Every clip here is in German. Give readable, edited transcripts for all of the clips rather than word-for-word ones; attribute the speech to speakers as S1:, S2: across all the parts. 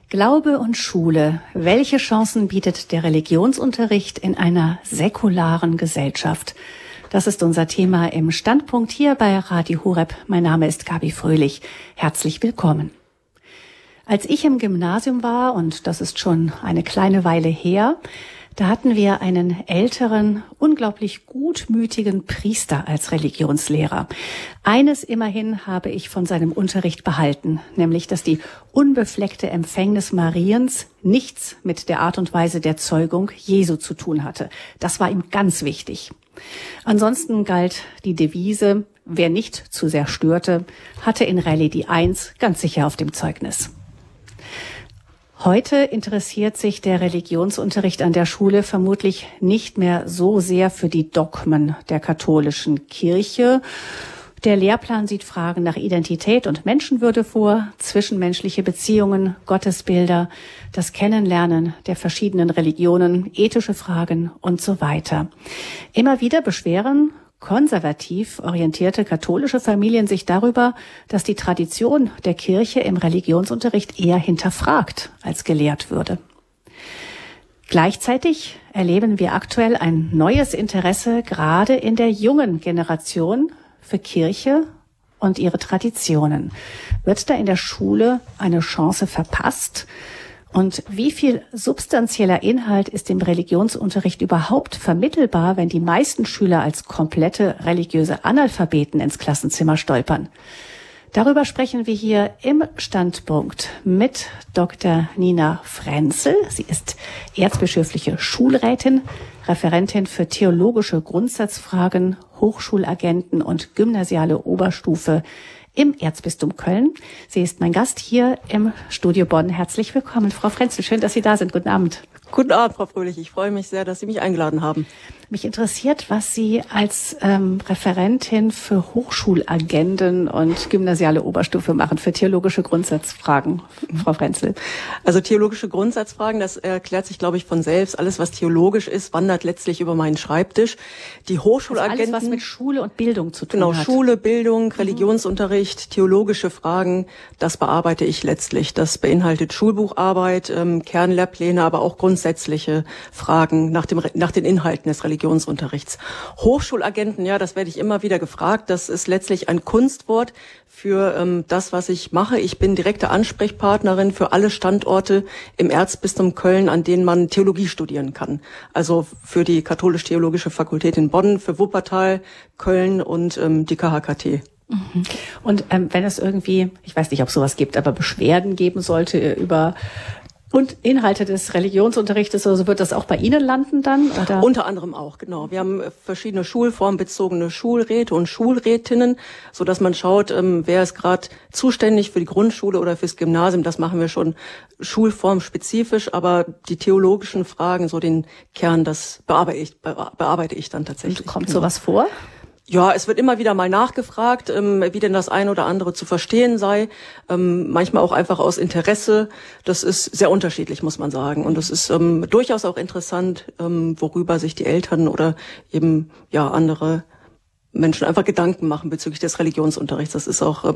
S1: Glaube und Schule. Welche Chancen bietet der Religionsunterricht in einer säkularen Gesellschaft? Das ist unser Thema im Standpunkt hier bei Radio Horeb. Mein Name ist Gabi Fröhlich. Herzlich willkommen. Als ich im Gymnasium war, und das ist schon eine kleine Weile her, da hatten wir einen älteren, unglaublich gutmütigen Priester als Religionslehrer. Eines immerhin habe ich von seinem Unterricht behalten, nämlich, dass die unbefleckte Empfängnis Mariens nichts mit der Art und Weise der Zeugung Jesu zu tun hatte. Das war ihm ganz wichtig. Ansonsten galt die Devise, wer nicht zu sehr störte, hatte in Rallye die 1 ganz sicher auf dem Zeugnis. Heute interessiert sich der Religionsunterricht an der Schule vermutlich nicht mehr so sehr für die Dogmen der katholischen Kirche. Der Lehrplan sieht Fragen nach Identität und Menschenwürde vor, zwischenmenschliche Beziehungen, Gottesbilder, das Kennenlernen der verschiedenen Religionen, ethische Fragen und so weiter. Immer wieder beschweren konservativ orientierte katholische Familien sich darüber, dass die Tradition der Kirche im Religionsunterricht eher hinterfragt als gelehrt würde. Gleichzeitig erleben wir aktuell ein neues Interesse gerade in der jungen Generation für Kirche und ihre Traditionen. Wird da in der Schule eine Chance verpasst? Und wie viel substanzieller Inhalt ist im Religionsunterricht überhaupt vermittelbar, wenn die meisten Schüler als komplette religiöse Analphabeten ins Klassenzimmer stolpern? Darüber sprechen wir hier im Standpunkt mit Dr. Nina Frenzel. Sie ist erzbischöfliche Schulrätin, Referentin für theologische Grundsatzfragen, Hochschulagenten und gymnasiale Oberstufe im Erzbistum Köln. Sie ist mein Gast hier im Studio Bonn. Herzlich willkommen, Frau Frenzel. Schön, dass Sie da sind. Guten Abend.
S2: Guten Abend, Frau Fröhlich. Ich freue mich sehr, dass Sie mich eingeladen haben.
S1: Mich interessiert, was Sie als Referentin für Hochschulagenten und gymnasiale Oberstufe machen, für theologische Grundsatzfragen, Frau Frenzel.
S2: Also theologische Grundsatzfragen, das erklärt sich, glaube ich, von selbst. Alles, was theologisch ist, wandert letztlich über meinen Schreibtisch. Die Hochschulagenten...
S1: Also alles, was mit Schule und Bildung zu tun hat.
S2: Genau, Schule, Bildung, Religionsunterricht, theologische Fragen, das bearbeite ich letztlich. Das beinhaltet Schulbucharbeit, Kernlehrpläne, aber auch grundsätzliche Fragen nach den Inhalten des Religionsunterrichts. Hochschulagenten, ja, das werde ich immer wieder gefragt. Das ist letztlich ein Kunstwort für das, was ich mache. Ich bin direkte Ansprechpartnerin für alle Standorte im Erzbistum Köln, an denen man Theologie studieren kann. Also für die Katholisch-Theologische Fakultät in Bonn, für Wuppertal, Köln und die KHKT.
S1: Und wenn es irgendwie, ich weiß nicht, ob es sowas gibt, aber Beschwerden geben sollte über und Inhalte des Religionsunterrichtes, also wird das auch bei Ihnen landen dann? Oder?
S2: Unter anderem auch, genau. Wir haben verschiedene schulformbezogene Schulräte und Schulrätinnen, so dass man schaut, wer ist gerade zuständig für die Grundschule oder fürs Gymnasium. Das machen wir schon schulformspezifisch, aber die theologischen Fragen, so den Kern, das bearbeite ich dann tatsächlich.
S1: Und kommt sowas vor?
S2: Ja, es wird immer wieder mal nachgefragt, wie denn das eine oder andere zu verstehen sei. Manchmal auch einfach aus Interesse. Das ist sehr unterschiedlich, muss man sagen. Und es ist durchaus auch interessant, worüber sich die Eltern oder eben ja andere Menschen einfach Gedanken machen bezüglich des Religionsunterrichts. Das ist auch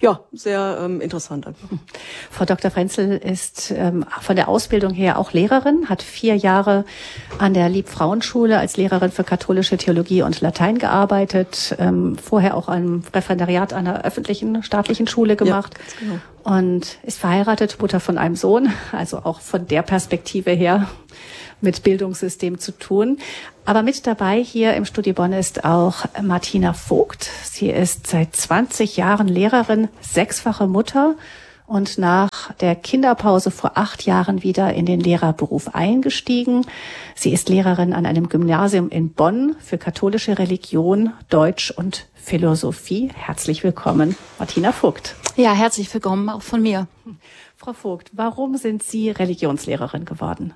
S2: sehr interessant einfach.
S1: Frau Dr. Frenzel ist von der Ausbildung her auch Lehrerin, hat 4 Jahre an der Liebfrauenschule als Lehrerin für katholische Theologie und Latein gearbeitet, vorher auch ein Referendariat an einer öffentlichen staatlichen Schule gemacht. Ja, ganz genau. Und ist verheiratet, Mutter von einem Sohn, also auch von der Perspektive her mit Bildungssystem zu tun. Aber mit dabei hier im Studio Bonn ist auch Martina Vogt. Sie ist seit 20 Jahren Lehrerin, 6-fache Mutter und nach der Kinderpause vor 8 Jahren wieder in den Lehrerberuf eingestiegen. Sie ist Lehrerin an einem Gymnasium in Bonn für katholische Religion, Deutsch und Philosophie. Herzlich willkommen, Martina Vogt.
S3: Ja, herzlich willkommen auch von mir.
S1: Frau Vogt, warum sind Sie Religionslehrerin geworden?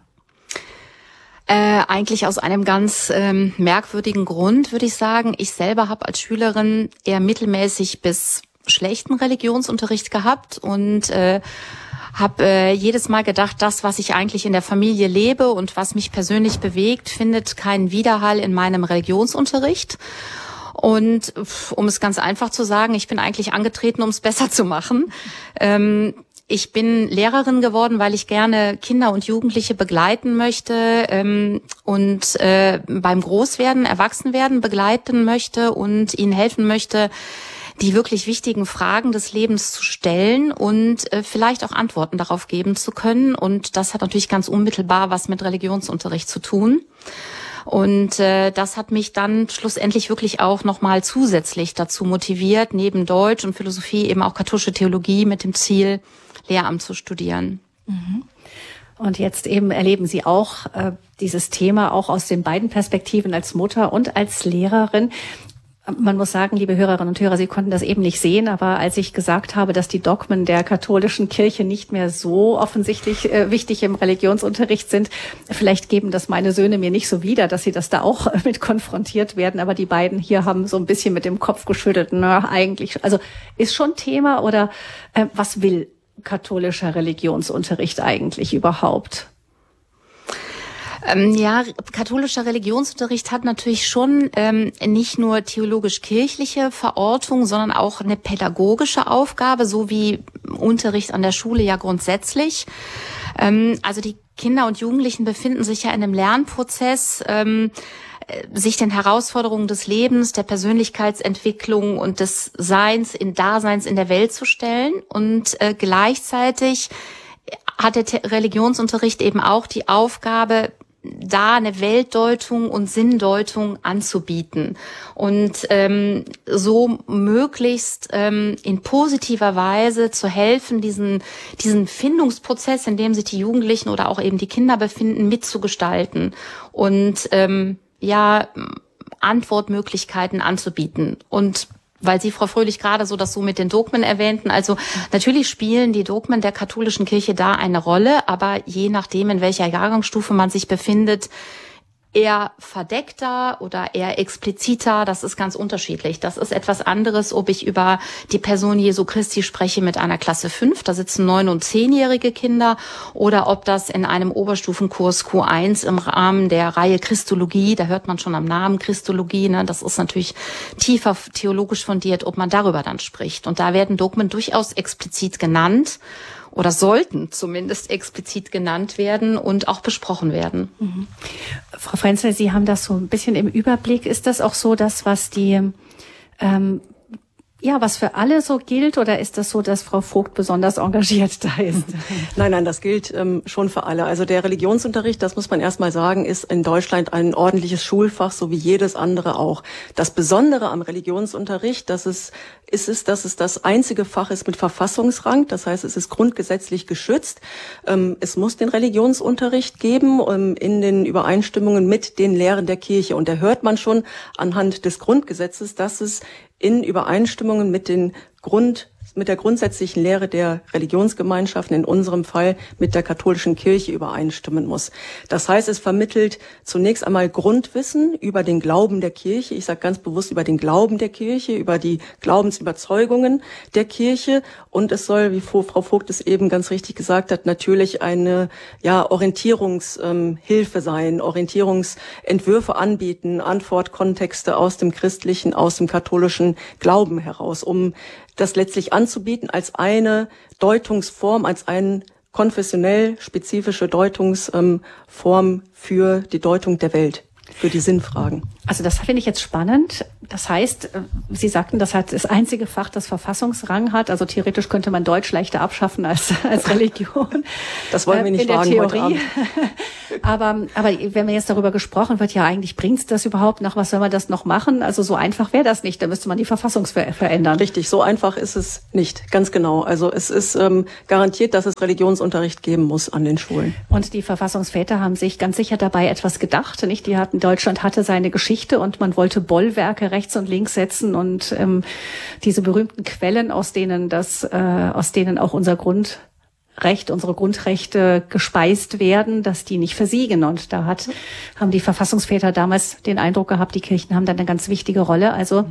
S3: Eigentlich aus einem ganz merkwürdigen Grund, würde ich sagen. Ich selber habe als Schülerin eher mittelmäßig bis schlechten Religionsunterricht gehabt und habe jedes Mal gedacht, das, was ich eigentlich in der Familie lebe und was mich persönlich bewegt, findet keinen Widerhall in meinem Religionsunterricht. Und um es ganz einfach zu sagen, ich bin eigentlich angetreten, um es besser zu machen. Ich bin Lehrerin geworden, weil ich gerne Kinder und Jugendliche begleiten möchte und beim Großwerden, Erwachsenwerden begleiten möchte und ihnen helfen möchte, die wirklich wichtigen Fragen des Lebens zu stellen und vielleicht auch Antworten darauf geben zu können. Und das hat natürlich ganz unmittelbar was mit Religionsunterricht zu tun. Und das hat mich dann schlussendlich wirklich auch nochmal zusätzlich dazu motiviert, neben Deutsch und Philosophie eben auch katholische Theologie mit dem Ziel, Lehramt zu studieren.
S1: Und jetzt eben erleben Sie auch dieses Thema auch aus den beiden Perspektiven als Mutter und als Lehrerin. Man muss sagen, liebe Hörerinnen und Hörer, Sie konnten das eben nicht sehen, aber als ich gesagt habe, dass die Dogmen der katholischen Kirche nicht mehr so offensichtlich wichtig im Religionsunterricht sind, vielleicht geben das meine Söhne mir nicht so wieder, dass sie das da auch mit konfrontiert werden, aber die beiden hier haben so ein bisschen mit dem Kopf geschüttelt, na eigentlich, also ist schon Thema oder was will katholischer Religionsunterricht eigentlich überhaupt?
S3: Ja, katholischer Religionsunterricht hat natürlich schon nicht nur theologisch-kirchliche Verortung, sondern auch eine pädagogische Aufgabe, so wie Unterricht an der Schule ja grundsätzlich. Also die Kinder und Jugendlichen befinden sich ja in einem Lernprozess, sich den Herausforderungen des Lebens, der Persönlichkeitsentwicklung und des Seins, Daseins in der Welt zu stellen. Und gleichzeitig hat der Religionsunterricht eben auch die Aufgabe, da eine Weltdeutung und Sinndeutung anzubieten und so möglichst in positiver Weise zu helfen, diesen Findungsprozess, in dem sich die Jugendlichen oder auch eben die Kinder befinden, mitzugestalten und Antwortmöglichkeiten anzubieten. Und weil Sie, Frau Fröhlich, gerade so das so mit den Dogmen erwähnten. Also natürlich spielen die Dogmen der katholischen Kirche da eine Rolle, aber je nachdem, in welcher Jahrgangsstufe man sich befindet, eher verdeckter oder eher expliziter, das ist ganz unterschiedlich. Das ist etwas anderes, ob ich über die Person Jesu Christi spreche mit einer Klasse 5, da sitzen 9- und 10-jährige Kinder, oder ob das in einem Oberstufenkurs Q1 im Rahmen der Reihe Christologie, da hört man schon am Namen Christologie, ne, das ist natürlich tiefer theologisch fundiert, ob man darüber dann spricht. Und da werden Dogmen durchaus explizit genannt oder sollten zumindest explizit genannt werden und auch besprochen werden.
S1: Mhm. Frau Frenzel, Sie haben das so ein bisschen im Überblick. Ist das auch so, dass was was für alle so gilt, oder ist das so, dass Frau Vogt besonders engagiert da ist?
S2: Nein, das gilt schon für alle. Also der Religionsunterricht, das muss man erst mal sagen, ist in Deutschland ein ordentliches Schulfach, so wie jedes andere auch. Das Besondere am Religionsunterricht, dass es das einzige Fach ist mit Verfassungsrang. Das heißt, es ist grundgesetzlich geschützt. Es muss den Religionsunterricht geben in den Übereinstimmungen mit den Lehren der Kirche. Und da hört man schon anhand des Grundgesetzes, dass es in Übereinstimmungen mit der grundsätzlichen Lehre der Religionsgemeinschaften, in unserem Fall mit der katholischen Kirche, übereinstimmen muss. Das heißt, es vermittelt zunächst einmal Grundwissen über den Glauben der Kirche. Ich sage ganz bewusst über den Glauben der Kirche, über die Glaubensüberzeugungen der Kirche. Und es soll, wie Frau Vogt es eben ganz richtig gesagt hat, natürlich eine Orientierungshilfe sein, Orientierungsentwürfe anbieten, Antwortkontexte aus dem christlichen, aus dem katholischen Glauben heraus, um das letztlich anzubieten als eine Deutungsform, als eine konfessionell spezifische Deutungsform für die Deutung der Welt, für die Sinnfragen.
S1: Also das finde ich jetzt spannend. Das heißt, Sie sagten, das hat das einzige Fach, das Verfassungsrang hat. Also theoretisch könnte man Deutsch leichter abschaffen als Religion.
S2: Das wollen wir nicht wagen heute Abend.
S1: Aber wenn mir jetzt darüber gesprochen wird, ja, eigentlich bringt's das überhaupt noch? Was soll man das noch machen? Also so einfach wäre das nicht. Da müsste man die Verfassung verändern.
S2: Richtig, so einfach ist es nicht. Ganz genau. Also es ist garantiert, dass es Religionsunterricht geben muss an den Schulen.
S1: Und die Verfassungsväter haben sich ganz sicher dabei etwas gedacht, nicht? Deutschland hatte seine Geschichte und man wollte Bollwerke rechts und links setzen und diese berühmten Quellen, aus denen auch unsere Grundrechte gespeist werden, dass die nicht versiegen. Und da haben die Verfassungsväter damals den Eindruck gehabt, die Kirchen haben dann eine ganz wichtige Rolle, also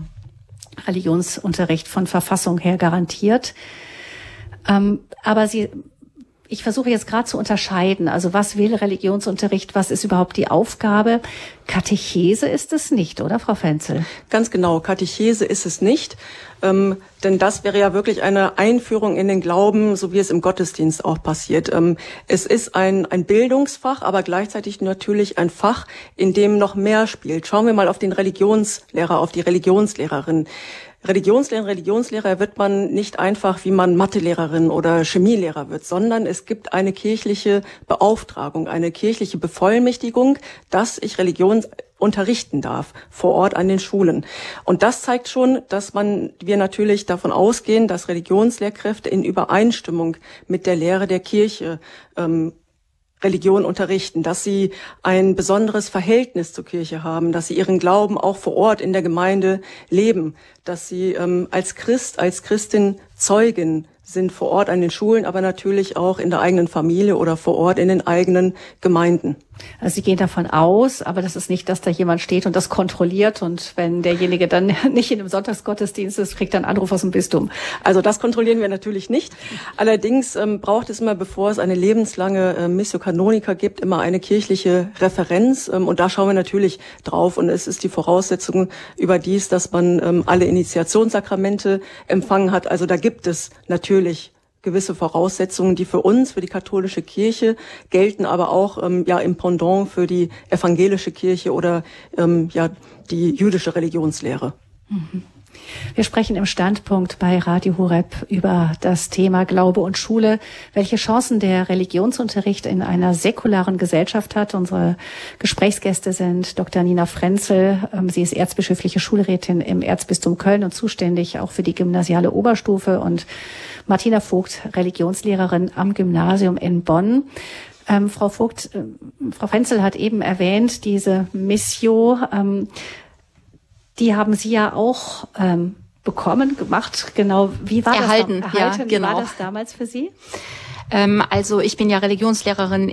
S1: Religionsunterricht von Verfassung her garantiert. Aber ich versuche jetzt gerade zu unterscheiden. Also was will Religionsunterricht? Was ist überhaupt die Aufgabe? Katechese ist es nicht, oder Frau Frenzel?
S2: Ganz genau, Katechese ist es nicht. Denn das wäre ja wirklich eine Einführung in den Glauben, so wie es im Gottesdienst auch passiert. Es ist ein Bildungsfach, aber gleichzeitig natürlich ein Fach, in dem noch mehr spielt. Schauen wir mal auf den Religionslehrer, auf die Religionslehrerin. Religionslehrer wird man nicht einfach, wie man Mathelehrerin oder Chemielehrer wird, sondern es gibt eine kirchliche Beauftragung, eine kirchliche Bevollmächtigung, dass ich Religion unterrichten darf vor Ort an den Schulen. Und das zeigt schon, dass wir natürlich davon ausgehen, dass Religionslehrkräfte in Übereinstimmung mit der Lehre der Kirche Religion unterrichten, dass sie ein besonderes Verhältnis zur Kirche haben, dass sie ihren Glauben auch vor Ort in der Gemeinde leben, dass sie als Christ, als Christin Zeugin sind vor Ort an den Schulen, aber natürlich auch in der eigenen Familie oder vor Ort in den eigenen Gemeinden.
S1: Also Sie gehen davon aus, aber das ist nicht, dass da jemand steht und das kontrolliert und wenn derjenige dann nicht in einem Sonntagsgottesdienst ist, kriegt er einen Anruf aus dem Bistum.
S2: Also das kontrollieren wir natürlich nicht. Allerdings braucht es immer, bevor es eine lebenslange Missio Canonica gibt, immer eine kirchliche Referenz und da schauen wir natürlich drauf und es ist die Voraussetzung überdies, dass man alle Initiationssakramente empfangen hat. Also da gibt es natürlich gewisse Voraussetzungen, die für uns, für die katholische Kirche gelten, aber auch im Pendant für die evangelische Kirche oder die jüdische Religionslehre.
S1: Mhm. Wir sprechen im Standpunkt bei Radio Horeb über das Thema Glaube und Schule, welche Chancen der Religionsunterricht in einer säkularen Gesellschaft hat. Unsere Gesprächsgäste sind Dr. Nina Frenzel. Sie ist erzbischöfliche Schulrätin im Erzbistum Köln und zuständig auch für die gymnasiale Oberstufe, und Martina Vogt, Religionslehrerin am Gymnasium in Bonn. Frau Vogt, Frau Frenzel hat eben erwähnt, diese Missio, die haben Sie ja auch gemacht. Genau, wie war
S3: erhalten,
S1: das?
S3: Ja, genau.
S1: Wie war das damals für Sie?
S3: Also ich bin ja Religionslehrerin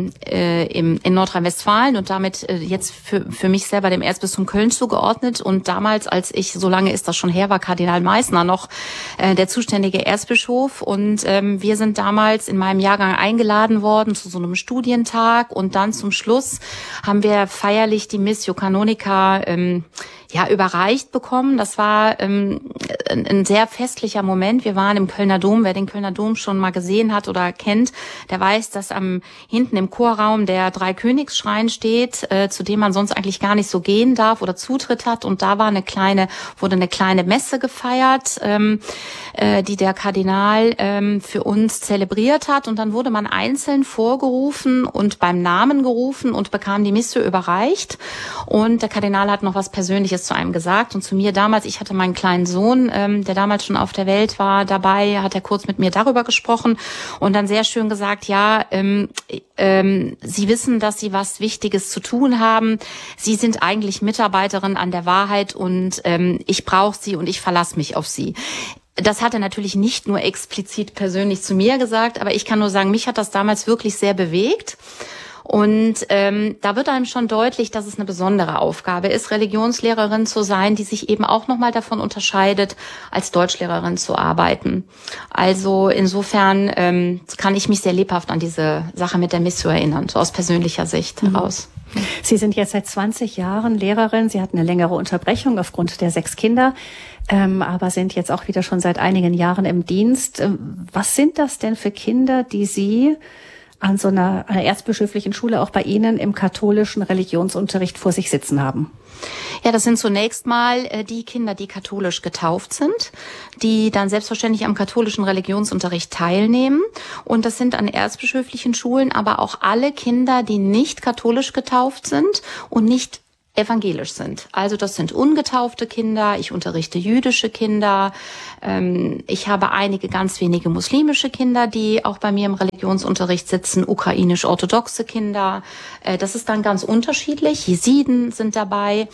S3: in Nordrhein-Westfalen und damit jetzt für mich selber dem Erzbistum Köln zugeordnet. Und damals, so lange ist das schon her, war Kardinal Meissner noch der zuständige Erzbischof. Und wir sind damals in meinem Jahrgang eingeladen worden zu so einem Studientag. Und dann zum Schluss haben wir feierlich die Missio Canonica überreicht bekommen. Das war ein sehr festlicher Moment. Wir waren im Kölner Dom. Wer den Kölner Dom schon mal gesehen hat oder kennt, der weiß, dass hinten im Chorraum der Dreikönigsschrein steht, zu dem man sonst eigentlich gar nicht so gehen darf oder Zutritt hat. Und da wurde eine kleine Messe gefeiert, die der Kardinal für uns zelebriert hat. Und dann wurde man einzeln vorgerufen und beim Namen gerufen und bekam die Missio überreicht. Und der Kardinal hat noch was Persönliches zu einem gesagt und zu mir damals. Ich hatte meinen kleinen Sohn, der damals schon auf der Welt war, dabei, hat er kurz mit mir darüber gesprochen und dann sehr schön gesagt, Sie wissen, dass Sie was Wichtiges zu tun haben. Sie sind eigentlich Mitarbeiterin an der Wahrheit und ich brauche Sie und ich verlasse mich auf Sie. Das hat er natürlich nicht nur explizit persönlich zu mir gesagt, aber ich kann nur sagen, mich hat das damals wirklich sehr bewegt. Und da wird einem schon deutlich, dass es eine besondere Aufgabe ist, Religionslehrerin zu sein, die sich eben auch nochmal davon unterscheidet, als Deutschlehrerin zu arbeiten. Also insofern kann ich mich sehr lebhaft an diese Sache mit der Missio erinnern, so aus persönlicher Sicht heraus.
S1: Sie sind jetzt seit 20 Jahren Lehrerin. Sie hatten eine längere Unterbrechung aufgrund der 6 Kinder, aber sind jetzt auch wieder schon seit einigen Jahren im Dienst. Was sind das denn für Kinder, die Sie an so einer erzbischöflichen Schule auch bei Ihnen im katholischen Religionsunterricht vor sich sitzen haben?
S3: Ja, das sind zunächst mal die Kinder, die katholisch getauft sind, die dann selbstverständlich am katholischen Religionsunterricht teilnehmen. Und das sind an erzbischöflichen Schulen aber auch alle Kinder, die nicht katholisch getauft sind und nicht evangelisch sind. Also das sind ungetaufte Kinder, ich unterrichte jüdische Kinder, ich habe einige ganz wenige muslimische Kinder, die auch bei mir im Religionsunterricht sitzen, ukrainisch-orthodoxe Kinder, das ist dann ganz unterschiedlich, Jesiden sind dabei,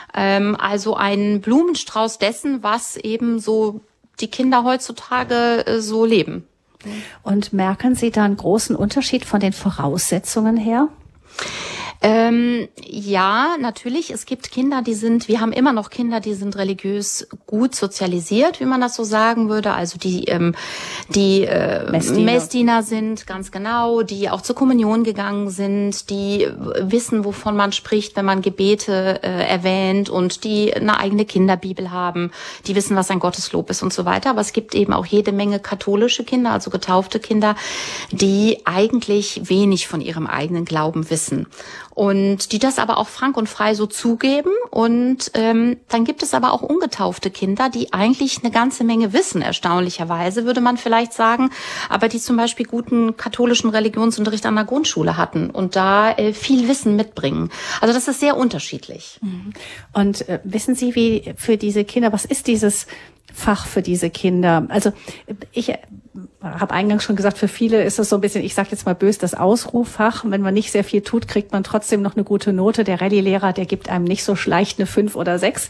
S3: also ein Blumenstrauß dessen, was eben so die Kinder heutzutage so leben.
S1: Und merken Sie da einen großen Unterschied von den Voraussetzungen her?
S3: Ja, natürlich. Es gibt Kinder, wir haben immer noch Kinder, die sind religiös gut sozialisiert, wie man das so sagen würde. Also die Messdiener sind, ganz genau, die auch zur Kommunion gegangen sind, die wissen, wovon man spricht, wenn man Gebete erwähnt und die eine eigene Kinderbibel haben, die wissen, was ein Gotteslob ist und so weiter. Aber es gibt eben auch jede Menge katholische Kinder, also getaufte Kinder, die eigentlich wenig von ihrem eigenen Glauben wissen. Und die das aber auch frank und frei so zugeben. Und dann gibt es aber auch ungetaufte Kinder, die eigentlich eine ganze Menge wissen, erstaunlicherweise, würde man vielleicht sagen, aber die zum Beispiel guten katholischen Religionsunterricht an der Grundschule hatten und da viel Wissen mitbringen. Also das ist sehr unterschiedlich.
S1: Und wissen Sie, wie für diese Kinder, was ist dieses Fach für diese Kinder? Also ich habe eingangs schon gesagt, für viele ist es so ein bisschen, ich sage jetzt mal böse, das Ausruffach. Wenn man nicht sehr viel tut, kriegt man trotzdem noch eine gute Note. Der Rallye-Lehrer, der gibt einem nicht so leicht eine 5 oder 6.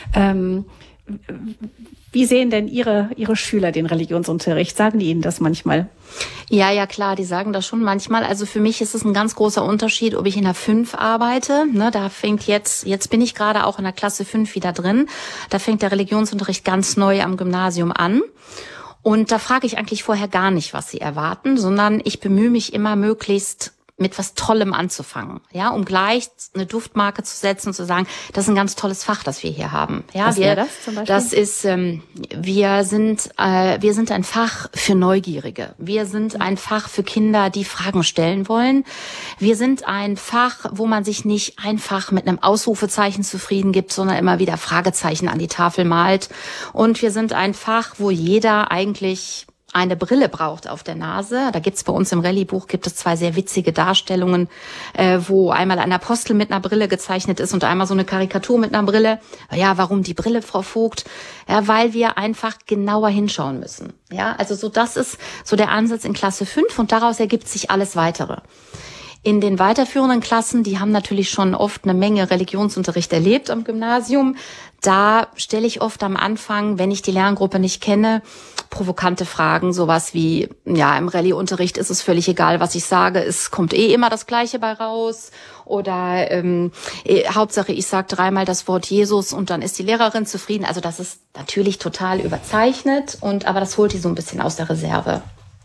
S1: Wie sehen denn Ihre Schüler den Religionsunterricht? Sagen die Ihnen das manchmal?
S3: Ja, klar, die sagen das schon manchmal. Also für mich ist es ein ganz großer Unterschied, ob ich in der 5 arbeite. Ne, da fängt jetzt bin ich gerade auch in der Klasse 5 wieder drin. Da fängt der Religionsunterricht ganz neu am Gymnasium an. Und da frage ich eigentlich vorher gar nicht, was sie erwarten, sondern ich bemühe mich immer möglichst mit was Tollem anzufangen, ja, um gleich eine Duftmarke zu setzen und zu sagen, das ist ein ganz tolles Fach, das wir hier haben. Ja,
S1: was wäre das zum Beispiel?
S3: Das ist, wir sind ein Fach für Neugierige. Wir sind ein Fach für Kinder, die Fragen stellen wollen. Wir sind ein Fach, wo man sich nicht einfach mit einem Ausrufezeichen zufrieden gibt, sondern immer wieder Fragezeichen an die Tafel malt. Und wir sind ein Fach, wo jeder eigentlich eine Brille braucht auf der Nase. Da gibt's bei uns im Rallye-Buch 2 sehr witzige Darstellungen, wo einmal ein Apostel mit einer Brille gezeichnet ist und einmal so eine Karikatur mit einer Brille. Ja, warum die Brille, Frau Vogt? Ja, weil wir einfach genauer hinschauen müssen. Ja, also so, das ist so der Ansatz in Klasse 5 und daraus ergibt sich alles Weitere. In den weiterführenden Klassen, die haben natürlich schon oft eine Menge Religionsunterricht erlebt am Gymnasium. Da stelle ich oft am Anfang, wenn ich die Lerngruppe nicht kenne, provokante Fragen, sowas wie, ja, im Rallye-Unterricht ist es völlig egal, was ich sage, es kommt immer das Gleiche bei raus. Oder Hauptsache, ich sage 3-mal das Wort Jesus und dann ist die Lehrerin zufrieden. Also das ist natürlich total überzeichnet, aber das holt die so ein bisschen aus der Reserve.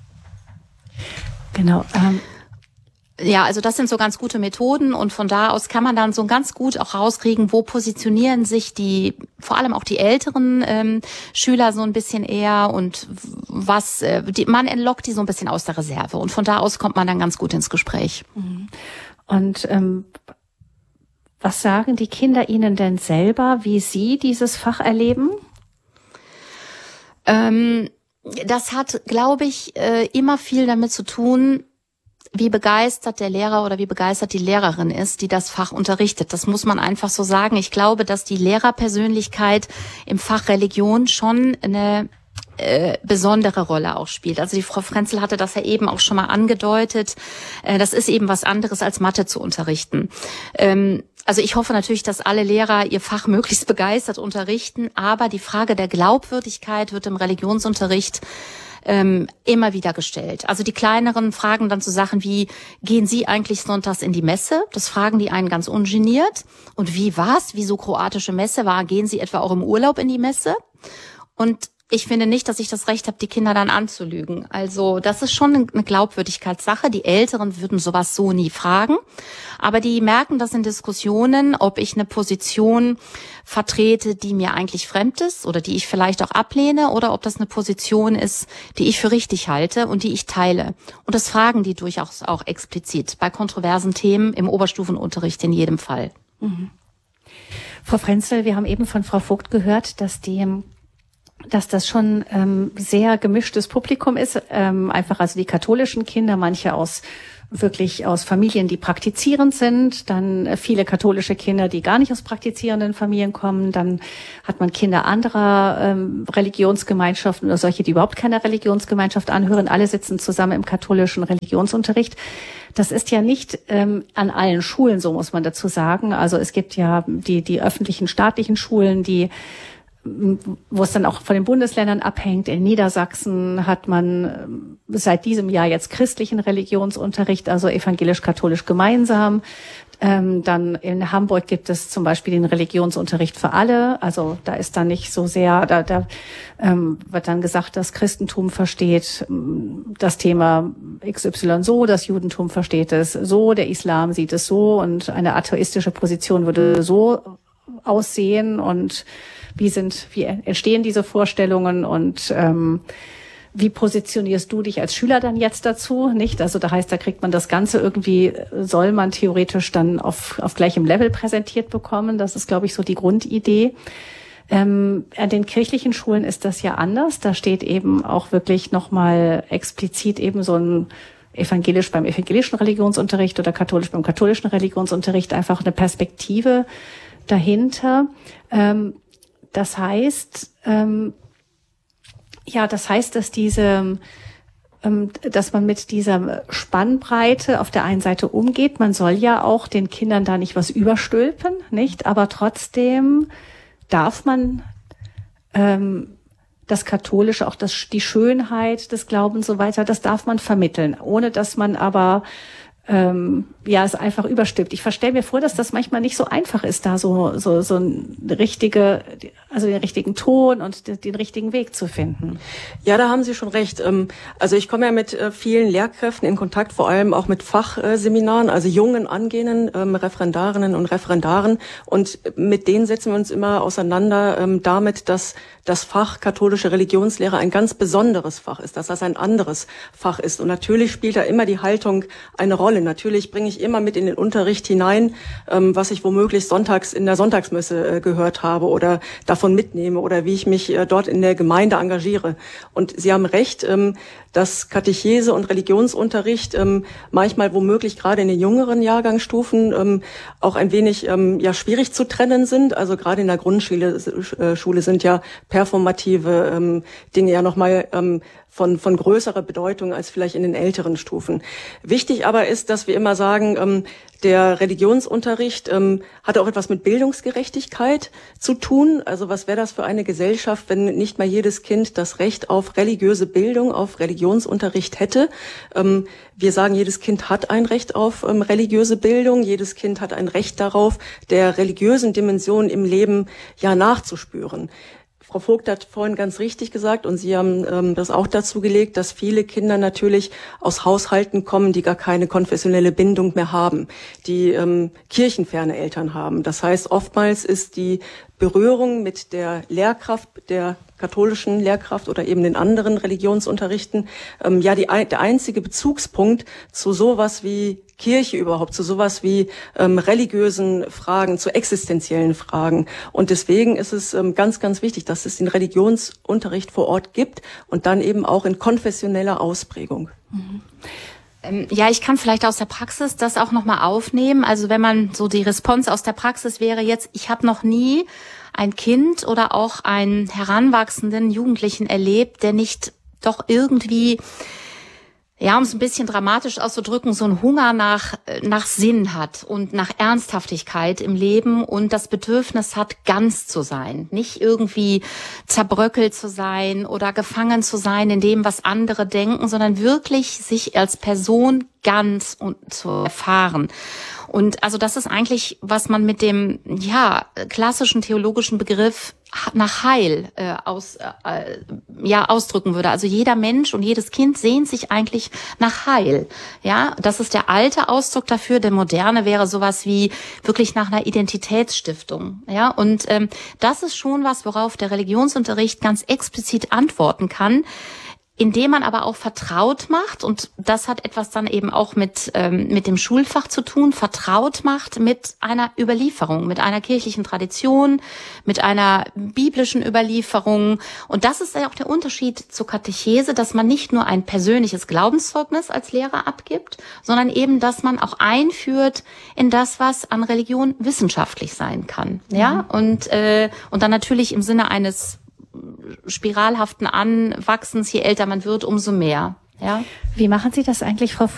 S1: Genau.
S3: Ja, also das sind so ganz gute Methoden und von da aus kann man dann so ganz gut auch rauskriegen, wo positionieren sich vor allem auch die älteren Schüler so ein bisschen eher und man entlockt die so ein bisschen aus der Reserve und von da aus kommt man dann ganz gut ins Gespräch.
S1: Und was sagen die Kinder Ihnen denn selber, wie sie dieses Fach erleben?
S3: Das hat, glaube ich, immer viel damit zu tun, wie begeistert der Lehrer oder wie begeistert die Lehrerin ist, die das Fach unterrichtet. Das muss man einfach so sagen. Ich glaube, dass die Lehrerpersönlichkeit im Fach Religion schon eine besondere Rolle auch spielt. Also die Frau Frenzel hatte das ja eben auch schon mal angedeutet. Das ist eben was anderes als Mathe zu unterrichten. Also ich hoffe natürlich, dass alle Lehrer ihr Fach möglichst begeistert unterrichten, aber die Frage der Glaubwürdigkeit wird im Religionsunterricht immer wieder gestellt. Also die kleineren fragen dann so Sachen wie, gehen Sie eigentlich sonntags in die Messe? Das fragen die einen ganz ungeniert. Und wie war's? Wieso kroatische Messe war? Gehen Sie etwa auch im Urlaub in die Messe? Und ich finde nicht, dass ich das Recht habe, die Kinder dann anzulügen. Also das ist schon eine Glaubwürdigkeitssache. Die Älteren würden sowas so nie fragen. Aber die merken das in Diskussionen, ob ich eine Position vertrete, die mir eigentlich fremd ist oder die ich vielleicht auch ablehne oder ob das eine Position ist, die ich für richtig halte und die ich teile. Und das fragen die durchaus auch explizit bei kontroversen Themen im Oberstufenunterricht in jedem Fall.
S1: Frau Frenzel, wir haben eben von Frau Vogt gehört, dass das schon sehr gemischtes Publikum ist, einfach also die katholischen Kinder, manche wirklich aus Familien, die praktizierend sind, dann viele katholische Kinder, die gar nicht aus praktizierenden Familien kommen, dann hat man Kinder anderer Religionsgemeinschaften oder solche, die überhaupt keiner Religionsgemeinschaft anhören, alle sitzen zusammen im katholischen Religionsunterricht. Das ist ja nicht an allen Schulen, so muss man dazu sagen. Also es gibt ja die öffentlichen staatlichen Schulen, wo es dann auch von den Bundesländern abhängt. In Niedersachsen hat man seit diesem Jahr jetzt christlichen Religionsunterricht, also evangelisch-katholisch gemeinsam. Dann in Hamburg gibt es zum Beispiel den Religionsunterricht für alle. Also da ist dann nicht so sehr, da wird dann gesagt, das Christentum versteht das Thema XY so, das Judentum versteht es so, der Islam sieht es so und eine atheistische Position würde so aussehen und wie entstehen diese Vorstellungen und wie positionierst du dich als Schüler dann jetzt dazu, nicht? Also da heißt, da kriegt man das Ganze irgendwie, soll man theoretisch dann auf gleichem Level präsentiert bekommen. Das ist, glaube ich, so die Grundidee. An den kirchlichen Schulen ist das ja anders. Da steht eben auch wirklich nochmal explizit eben so ein beim evangelischen Religionsunterricht oder katholisch beim katholischen Religionsunterricht einfach eine Perspektive dahinter. Das heißt, dass man mit dieser Spannbreite auf der einen Seite umgeht. Man soll ja auch den Kindern da nicht was überstülpen, nicht? Aber trotzdem darf man das Katholische, auch die Schönheit des Glaubens und so weiter, das darf man vermitteln, ohne dass man aber es einfach überstülpt. Ich stelle mir vor, dass das manchmal nicht so einfach ist, da so den richtigen Ton und den richtigen Weg zu finden.
S2: Ja, da haben Sie schon recht. Also ich komme ja mit vielen Lehrkräften in Kontakt, vor allem auch mit Fachseminaren, also jungen angehenden Referendarinnen und Referendaren. Und mit denen setzen wir uns immer auseinander damit, dass das Fach katholische Religionslehre ein ganz besonderes Fach ist, dass das ein anderes Fach ist. Und natürlich spielt da immer die Haltung eine Rolle. Natürlich bringe ich immer mit in den Unterricht hinein, was ich womöglich sonntags in der Sonntagsmesse gehört habe oder davon mitnehme oder wie ich mich dort in der Gemeinde engagiere. Und Sie haben recht, dass Katechese und Religionsunterricht manchmal womöglich gerade in den jüngeren Jahrgangsstufen auch ein wenig schwierig zu trennen sind. Also gerade in der Grundschule sind ja performative Dinge ja nochmal von größerer Bedeutung als vielleicht in den älteren Stufen. Wichtig aber ist, dass wir immer sagen, der Religionsunterricht hat auch etwas mit Bildungsgerechtigkeit zu tun. Also was wäre das für eine Gesellschaft, wenn nicht mal jedes Kind das Recht auf religiöse Bildung, auf Religionsunterricht hätte? Wir sagen, jedes Kind hat ein Recht auf religiöse Bildung. Jedes Kind hat ein Recht darauf, der religiösen Dimension im Leben nachzuspüren. Frau Vogt hat vorhin ganz richtig gesagt, und Sie haben das auch dazu gelegt, dass viele Kinder natürlich aus Haushalten kommen, die gar keine konfessionelle Bindung mehr haben, die kirchenferne Eltern haben. Das heißt, oftmals ist die Berührung mit der Lehrkraft, der katholischen Lehrkraft oder eben den anderen Religionsunterrichten, der einzige Bezugspunkt zu sowas wie Kirche überhaupt, zu sowas wie religiösen Fragen, zu existenziellen Fragen. Und deswegen ist es ganz, ganz wichtig, dass es den Religionsunterricht vor Ort gibt und dann eben auch in konfessioneller Ausprägung.
S3: Mhm. Ja, ich kann vielleicht aus der Praxis das auch nochmal aufnehmen. Also wenn man so die Response aus der Praxis wäre jetzt, ich habe noch nie ein Kind oder auch einen heranwachsenden Jugendlichen erlebt, der nicht doch irgendwie, ja, um es ein bisschen dramatisch auszudrücken, so einen Hunger nach Sinn hat und nach Ernsthaftigkeit im Leben und das Bedürfnis hat, ganz zu sein. Nicht irgendwie zerbröckelt zu sein oder gefangen zu sein in dem, was andere denken, sondern wirklich sich als Person ganz zu erfahren. Und also das ist eigentlich, was man mit dem klassischen theologischen Begriff nach Heil ausdrücken würde. Also jeder Mensch und jedes Kind sehnt sich eigentlich nach Heil. Ja, das ist der alte Ausdruck dafür. Der moderne wäre sowas wie wirklich nach einer Identitätsstiftung. Ja, und das ist schon was, worauf der Religionsunterricht ganz explizit antworten kann, indem man aber auch vertraut macht, und das hat etwas dann eben auch mit dem Schulfach zu tun, vertraut macht mit einer Überlieferung, mit einer kirchlichen Tradition, mit einer biblischen Überlieferung. Und das ist ja auch der Unterschied zur Katechese, dass man nicht nur ein persönliches Glaubenszeugnis als Lehrer abgibt, sondern eben, dass man auch einführt in das, was an Religion wissenschaftlich sein kann. Ja, und dann natürlich im Sinne eines spiralhaften Anwachsens, je älter man wird, umso mehr. Ja.
S1: Wie machen Sie das eigentlich, Frau